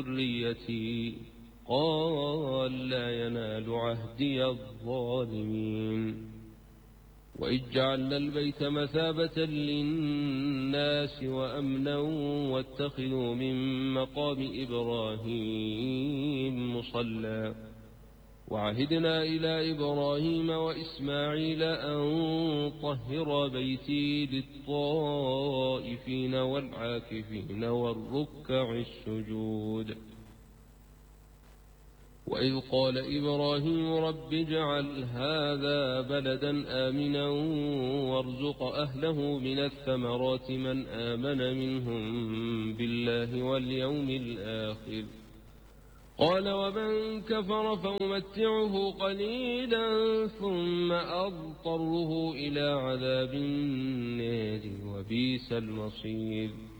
ذريتي قال لا ينال عهدي الظالمين. وإذ جعلنا البيت مثابة للناس وأمنا واتخذوا من مقام إبراهيم مصلى وعهدنا إلى إبراهيم وإسماعيل أن طهر بيتي للطائفين والعاكفين والركع السجود. وإذ قال إبراهيم رب اجعل هذا بلدا آمنا وارزق أهله من الثمرات من آمن منهم بالله واليوم الآخر قال ومن كفر فأمتعه قليلا ثم أضطره إلى عذاب النار وبئس المصير.